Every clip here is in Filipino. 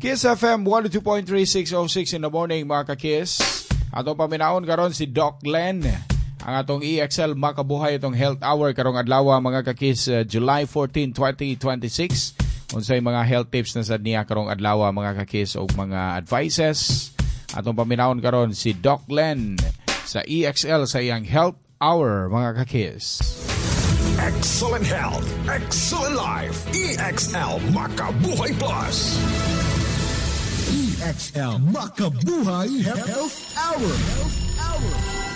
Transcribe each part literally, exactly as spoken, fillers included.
Kiss F M one oh two point three, six oh six in the morning mga ka-Kiss. Atong paminaon karon si Doc Glenn. Ang atong E X L makabuhay itong health hour karong adlaw mga ka-Kiss, uh, July fourteenth, twenty twenty-six. Unsay mga health tips na sad niya karong adlaw mga ka-Kiss o mga advices. Atong paminaon karon si Doc Glenn sa E X L sa iyang health hour mga ka-Kiss. Excellent health, excellent life. E X L Makabuhay Plus. E X L Makabuhay Health Hour. Health Hour.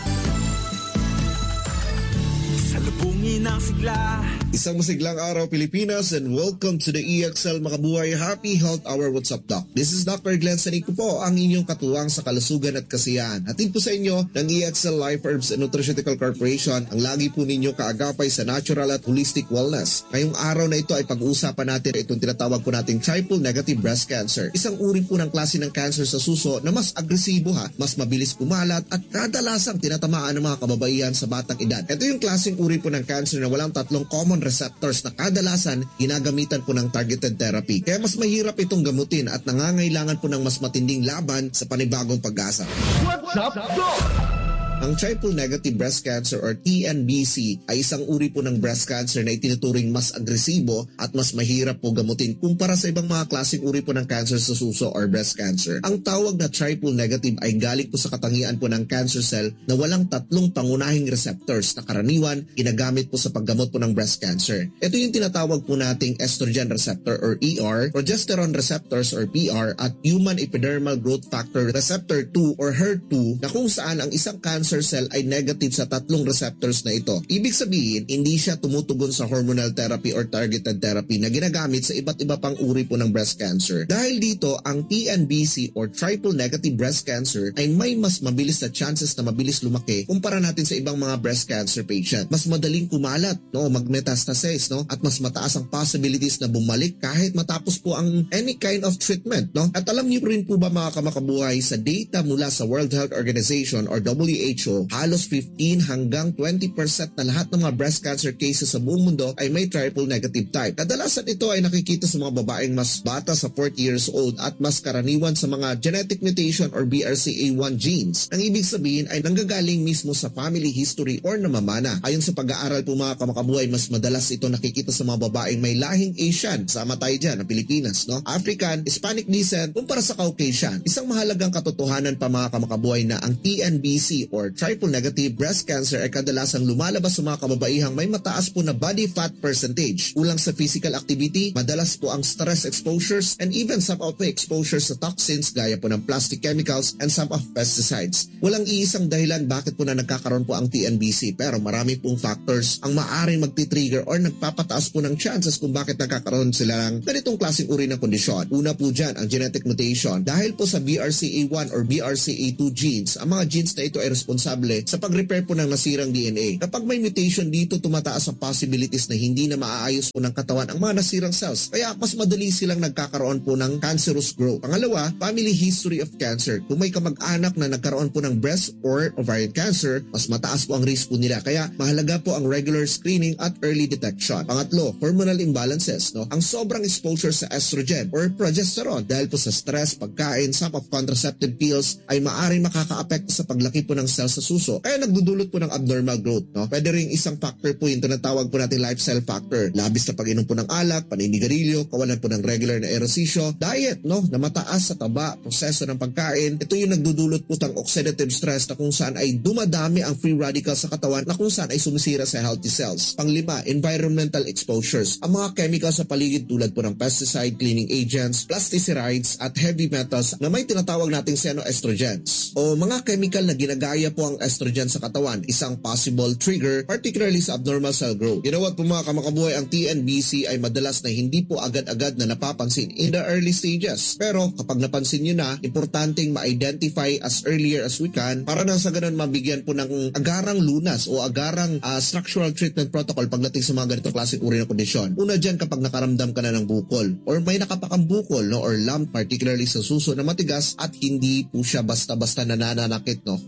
Salubungin ang sigla. Isang masiglang araw Pilipinas and welcome to the E X L Makabuhay Happy Health Hour. What's up, Doc? This is Doctor Glenn Sanico po, ang inyong katuwang sa kalusugan at kasiyahan. Hatid po sa inyo ng E X L Life Herbs and Nutraceutical Corporation, ang lagi po ninyo kaagapay sa natural at holistic wellness. Ngayong araw na ito ay pag-uusapan natin itong tinatawag po nating triple negative breast cancer. Isang uri po ng klase ng cancer sa suso na mas agresibo ha, mas mabilis kumalat at kadalasang tinatamaan ng mga kababaihan sa batang edad. Ito yung klaseng uri po ng cancer na walang tatlong common receptors na kadalasan ginagamitan po ng targeted therapy. Kaya mas mahirap itong gamutin at nangangailangan po ng mas matinding laban sa panibagong pag-asa. What's up, Doc? Ang triple negative breast cancer or T N B C ay isang uri po ng breast cancer na itinuturing mas agresibo at mas mahirap po gamutin kumpara sa ibang mga klaseng uri po ng cancer sa suso or breast cancer. Ang tawag na triple negative ay galing po sa katangian po ng cancer cell na walang tatlong pangunahing receptors na karaniwan ginagamit po sa paggamot po ng breast cancer. Ito yung tinatawag po nating estrogen receptor or E R, progesterone receptors or P R, at human epidermal growth factor receptor two or H E R two na kung saan ang isang cancer cell ay negative sa tatlong receptors na ito. Ibig sabihin, hindi siya tumutugon sa hormonal therapy or targeted therapy na ginagamit sa iba't iba pang uri po ng breast cancer. Dahil dito, ang T N B C or triple negative breast cancer ay may mas mabilis na chances na mabilis lumaki kumpara natin sa ibang mga breast cancer patient. Mas madaling kumalat, no, magmetastasis, no, at mas mataas ang possibilities na bumalik kahit matapos po ang any kind of treatment, no. At alam niyo rin po ba mga kamakabuhay, sa data mula sa World Health Organization or W H O, halos fifteen hanggang twenty percent na lahat ng mga breast cancer cases sa buong mundo ay may triple negative type. Kadalasan ito ay nakikita sa mga babaeng mas bata sa forty years old at mas karaniwan sa mga genetic mutation or B R C A one genes. Ang ibig sabihin ay nanggagaling mismo sa family history or namamana. Ayon sa pag-aaral po mga kamakabuhay, mas madalas ito nakikita sa mga babaeng may lahing Asian, sama tayo dyan, ang Pilipinas, no? African, Hispanic descent, kumpara sa Caucasian. Isang mahalagang katotohanan pa mga kamakabuhay na ang T N B C or triple negative breast cancer ay kadalasang lumalabas sa mga kababaihang may mataas po na body fat percentage, kulang sa physical activity, madalas po ang stress exposures, and even some of the exposures sa toxins gaya po ng plastic chemicals and some of pesticides. Walang iisang dahilan bakit po na nagkakaroon po ang T N B C, pero marami pong factors ang maaaring magti-trigger or nagpapataas po ng chances kung bakit nagkakaroon sila ng ganitong klaseng uri ng kondisyon. Una po dyan, ang genetic mutation. Dahil po sa B R C A one or B R C A two genes, ang mga genes na ito ay responsable sa pag-repair po ng nasirang D N A. Kapag may mutation dito, tumataas ang possibilities na hindi na maaayos po ng katawan ang mga nasirang cells. Kaya mas madali silang nagkakaroon po ng cancerous growth. Pangalawa, family history of cancer. Kung may kamag-anak na nagkaroon po ng breast or ovarian cancer, mas mataas po ang risk po nila. Kaya mahalaga po ang regular screening at early detection. Pangatlo, hormonal imbalances. No? Ang sobrang exposure sa estrogen or progesterone dahil po sa stress, pagkain, some of contraceptive pills ay maaaring makaka-apekto sa paglaki po ng cells sa suso. Kaya nagdudulot po ng abnormal growth. No? Pwede rin isang factor po yung tinatawag po natin lifestyle factor. Labis na pag-inom po ng alak, paninigarilyo, kawalan po ng regular na ehersisyo, diet, no, na mataas sa taba, proseso ng pagkain. Ito yung nagdudulot po ng oxidative stress na kung saan ay dumadami ang free radicals sa katawan na kung saan ay sumisira sa healthy cells. Panglima, environmental exposures. Ang mga chemicals sa paligid tulad po ng pesticide, cleaning agents, pesticides, at heavy metals na may tinatawag nating xenoestrogens o mga chemical na ginagaya po ang estrogen sa katawan, isang possible trigger particularly sa abnormal cell growth. You know what po mga kamakabuhay, ang T N B C ay madalas na hindi po agad-agad na napapansin in the early stages. Pero kapag napansin nyo na, importanteng ma-identify as earlier as we can para nang sa ganun mabigyan po ng agarang lunas o agarang uh, structural treatment protocol pagdating sa mga ganitong klaseng uri ng kondisyon. Una dyan kapag nakaramdam ka na ng bukol or may nakapakang bukol, no, or lump particularly sa suso na matigas at hindi po siya basta-basta nananakit, no. Kumbaga parang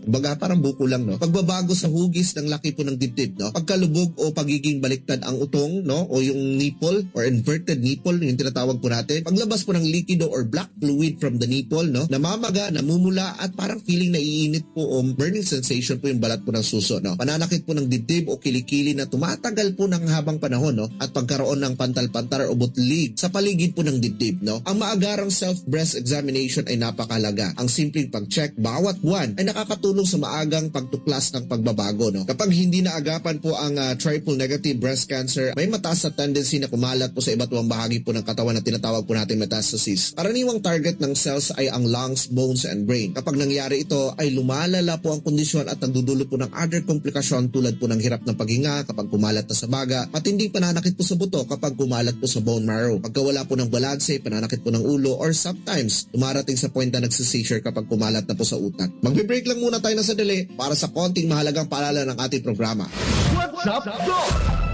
parang buko lang, no? Pagbabago sa hugis ng laki po ng dibdib, no? Pagkalubog o pagiging baliktad ang utong, no? O yung nipple or inverted nipple, yung tinatawag po natin. Paglabas po ng likido or black fluid from the nipple, no? Namamaga, namumula at parang feeling na iinit po o burning sensation po yung balat po ng suso, no? Pananakit po ng dibdib o kilikili na tumatagal po ng habang panahon, no? At pagkaroon ng pantal-pantar o butlig sa paligid po ng dibdib, no? Ang maagarang self-breast examination ay napakalaga. Ang simpleng pag-check bawat buwan ay nakakatulong sa maagang pagtuklas ng pagbabago, no? Kapag hindi naagapan po ang uh, triple negative breast cancer, may mataas na tendency na kumalat po sa iba't ibang bahagi po ng katawan na tinatawag po natin metastasis. Karaniwang target ng cells ay ang lungs, bones, and brain. Kapag nangyari ito, ay lumalala po ang kondisyon at nagdudulot po ng other komplikasyon tulad po ng hirap ng paghinga kapag kumalat na sa baga, matinding pananakit po sa buto kapag kumalat po sa bone marrow, pagkawala po ng balanse, pananakit po ng ulo, or sometimes dumarating sa point na nagsisseizure kapag kumalat na po sa utak. Magbe-break lang muna tayo na sandali para sa konting mahalagang paalala ng ating programa. What's up, Doc?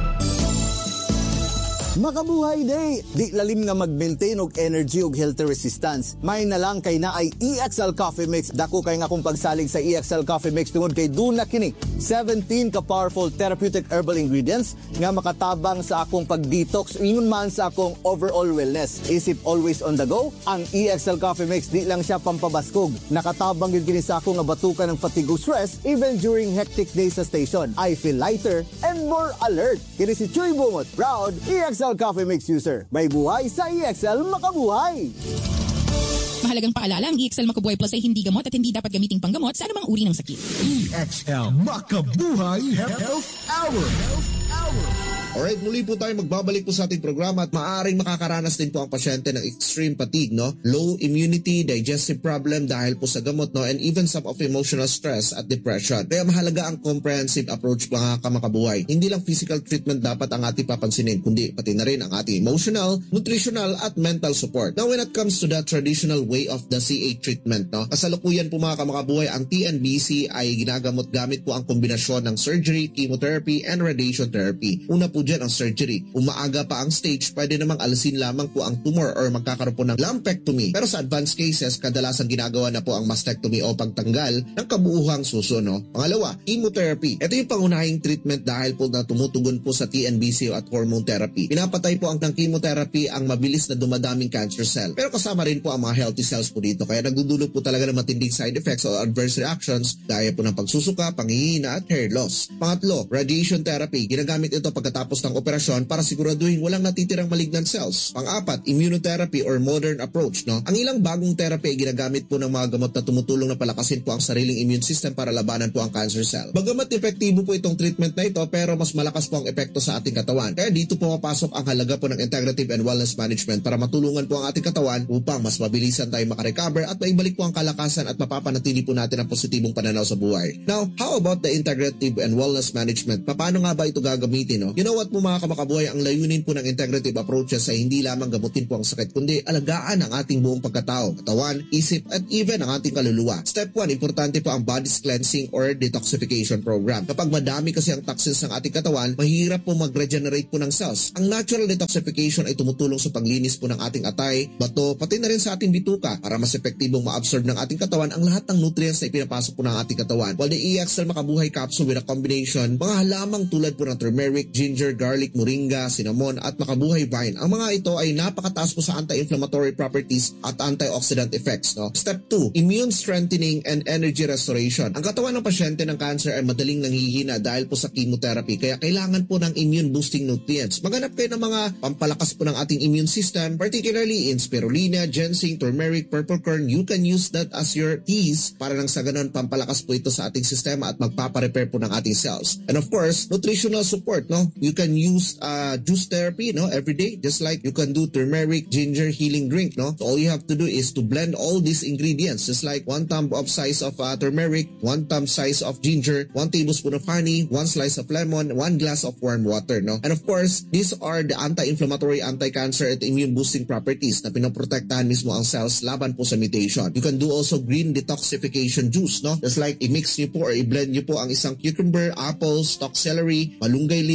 Makabuhay day! Di lalim nga mag-maintain og energy og healthy resistance. May na lang kay na ay E X L Coffee Mix. Dako kay nga kung pagsalig sa E X L Coffee Mix tungod kay duna kini seventeen ka powerful therapeutic herbal ingredients nga makatabang sa akong pag-detox ingon man sa akong overall wellness. Isip always on the go, ang E X L Coffee Mix di lang siya pampabaskog. Nakatabang gyud kini sa akong nga batukan ng fatigue o stress even during hectic days sa station. I feel lighter and more alert. Kini si Chuy Bungot, proud E X L Coffee Mix user. May buhay sa E X L Makabuhay. Mahalagang paalala, ang E X L Makabuhay Plus ay hindi gamot at hindi dapat gamiting panggamot sa anumang uri ng sakit. E X L Makabuhay Health Hour. Health Hour. Alright, muli po tayo magbabalik po sa ating programa at maaaring makakaranas din po ang pasyente ng extreme fatigue, no? Low immunity, digestive problem dahil po sa gamot, no? And even some of emotional stress at depression. Kaya mahalaga ang comprehensive approach mga kamakabuhay. Hindi lang physical treatment dapat ang ating papansinin, kundi pati na rin ang ating emotional, nutritional at mental support. Now when it comes to the traditional way of the C A treatment, no? Kasalukuyan po mga kamakabuhay, ang T N B C ay ginagamot gamit po ang kombinasyon ng surgery, chemotherapy, and radiation therapy. Una po dyan ang surgery. Umaaga pa ang stage, pwede namang alisin lamang po ang tumor or magkakaroon po ng lumpectomy. Pero sa advanced cases, kadalasan ginagawa na po ang mastectomy o pagtanggal ng kabuuhang suso, no? Pangalawa, chemotherapy. Ito yung pangunahing treatment dahil po na tumutugon po sa T N B C at hormone therapy. Pinapatay po ang ng chemotherapy ang mabilis na dumadaming cancer cell. Pero kasama rin po ang mga healthy cells po dito. Kaya nagdudulot po talaga ng matinding side effects o adverse reactions gaya po ng pagsusuka, panghihina at hair loss. Pangatlo, radiation therapy. Ginagamit ito pagkatapos ng operasyon para siguraduhin walang natitirang malignant cells. Pang-apat, immunotherapy or modern approach, no? Ang ilang bagong therapy ay ginagamit po ng mga gamot na tumutulong na palakasin po ang sariling immune system para labanan po ang cancer cell. Bagamat epektibo po itong treatment na ito, pero mas malakas po ang epekto sa ating katawan. Kaya dito po mapasok ang halaga po ng integrative and wellness management para matulungan po ang ating katawan upang mas mabilisan tayo makarecover at maibalik po ang kalakasan at mapapanatili po natin ang positibong pananaw sa buhay. Now, how about the integrative and wellness management? Paano nga ba ito gagamitin, no? You know what po mga kamakabuhay, ang layunin po ng integrative approaches ay hindi lamang gamutin po ang sakit, kundi alagaan ang ating buong pagkatao, katawan, isip, at even ang ating kaluluwa. Step one, importante po ang body's cleansing or detoxification program. Kapag madami kasi ang toxins ng ating katawan, mahirap po mag-regenerate po ng cells. Ang natural detoxification ay tumutulong sa paglinis po ng ating atay, bato, pati na rin sa ating bituka para mas epektibong ma-absorb ng ating katawan ang lahat ng nutrients na ipinapasok po ng ating katawan. While the E X L Makabuhay capsule with a combination, mga halamang tulad po ng turmeric, ginger, garlic, moringa, cinnamon at makabuhay vine. Ang mga ito ay napakataas po sa anti-inflammatory properties at antioxidant effects, no? Step two, immune strengthening and energy restoration. Ang katawan ng pasyente ng cancer ay madaling nanghihina dahil po sa chemotherapy, kaya kailangan po ng immune boosting nutrients. Maghanap kayo ng mga pampalakas po ng ating immune system, particularly in spirulina, ginseng, turmeric, purple corn. You can use that as your teas para nang sa ganun pampalakas po ito sa ating sistema at magpaparepair po ng ating cells. And of course, nutritional support, no? You can use uh, juice therapy, no, every day, just like you can do turmeric ginger healing drink, no? So all you have to do is to blend all these ingredients, just like one thumb of size of uh, turmeric, one thumb size of ginger, one tablespoon of honey, one slice of lemon, one glass of warm water, no? And of course, these are the anti-inflammatory, anti-cancer at immune boosting properties na pinoprotektahan mismo ang cells laban po sa mutation. You can do also green detoxification juice, no? Just like i-mix nyo po or i-blend nyo po ang isang cucumber, apple, stalk celery, malunggay leaves at lemon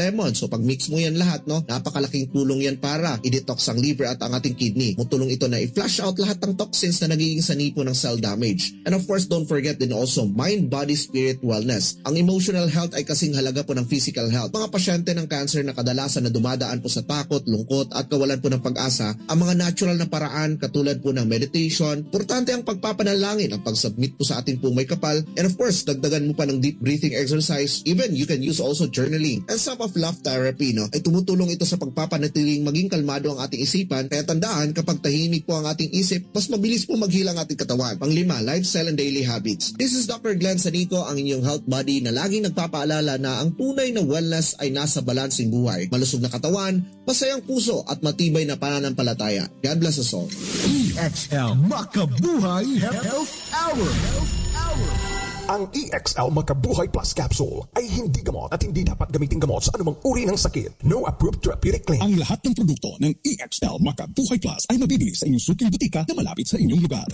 lemon. So pag mix mo yan lahat, no, napakalaking tulong yan para i-detox ang liver at ang ating kidney. Mutulong ito na i-flush out lahat ng toxins na nagiging sanhi po ng cell damage. And of course, don't forget din also mind, body, spirit, wellness. Ang emotional health ay kasing halaga po ng physical health. Mga pasyente ng cancer na kadalasan na dumadaan po sa takot, lungkot at kawalan po ng pag-asa, ang mga natural na paraan katulad po ng meditation, importante ang pagpapanalangin, ang pag-submit po sa ating pong may kapal, and of course, dagdagan mo pa ng deep breathing exercise. Even you can use also journaling and some of love therapy, no? Ay tumutulong ito sa pagpapanatiling maging kalmado ang ating isipan. Kaya tandaan, kapag tahimik po ang ating isip, mas mabilis po maghila ang ating katawan. Panglima, lifestyle and daily habits. This is Doctor Glenn Sanico, ang inyong health buddy na laging nagpapaalala na ang tunay na wellness ay nasa balansing buhay. Malusog na katawan, masayang puso at matibay na pananampalataya. God bless us all. E X L Makabuhay Health Hour. Health Hour. Ang E X L Makabuhay Plus Capsule ay hindi gamot at hindi dapat gamitin gamot sa anumang uri ng sakit. No approved therapeutic claim. Ang lahat ng produkto ng E X L Makabuhay Plus ay mabibili sa inyong suking butika na malapit sa inyong lugar.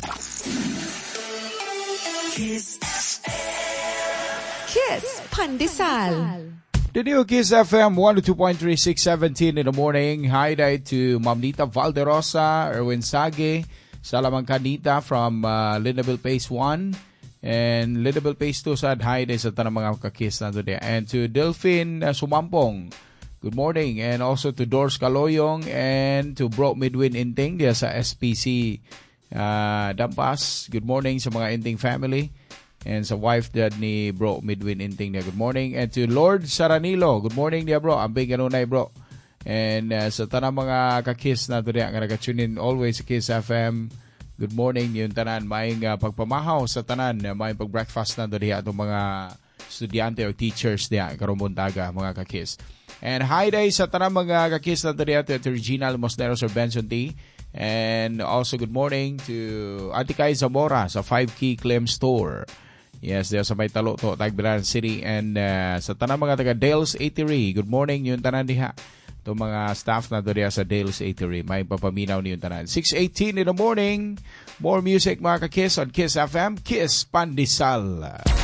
Kiss F M. Kiss Pandesal. The new Kiss F M one oh two point three, six seventeen in the morning. Hi day to Mamnita Valderosa, Erwin Sage, Salamang Kanita from uh, Lindaville Phase one, and Lindaville Phase two. Sad hi day sa tanang mga kakis na today. And to Delphine uh, Sumampong, good morning. And also to Doris Caloyong and to Bro Midwin Inting dia sa S P C uh, Dampas. Good morning sa mga Inting family. And sa wife dad ni Bro Midwin Inting niya, good morning. And to Lord Saranilo, good morning niya bro. Ambing ganunay bro. And uh, sa tanang mga kakis na ito niya, nga nag-tune in always sa Kiss F M, good morning yung tanan. Maing uh, pagpamahaw sa tanan, uh, maing pag-breakfast na ito niya itong mga estudyante o teachers niya, karumuntaga mga kakis. And hi day sa tanang mga kakis na ito niya, to Regina Limosneros or Benson T. And also good morning to Ate Kai Zamora sa five Key Clem Store. Yes, there sa may talo to, Tagbilan City. And uh, sa tanang mga taga Dale's Eatery, good morning yung tanan diha. Itong mga staff na doon sa Dale's Eatery, may papaminaw niyo yung tanan. six eighteen in the morning, more music mga ka-Kiss on Kiss F M, Kiss Pandesal.